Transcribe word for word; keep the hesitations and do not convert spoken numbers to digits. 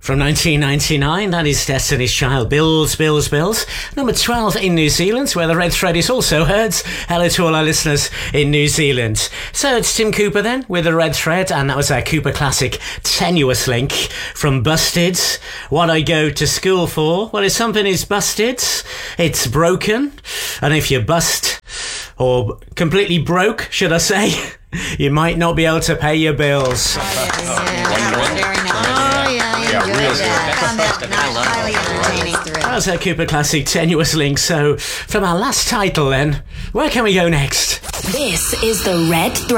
From nineteen ninety-nine, that is Destiny's Child, Bills, Bills, Bills. Number twelve in New Zealand, where the red thread is also heard. Hello to all our listeners in New Zealand. So it's Tim Cooper then, with the red thread, and that was our Cooper classic, Tenuous Link, from Busted. What I go to school for? Well, if something is busted, it's broken. And if you're bust, or completely broke, should I say, you might not be able to pay your bills. Oh, yeah, very nice. Oh, yeah, yeah, enjoyed real that. Found that nice, highly entertaining. That was our Cooper classic, Tenuous Link. So, from our last title then, where can we go next? This is the Red Thread.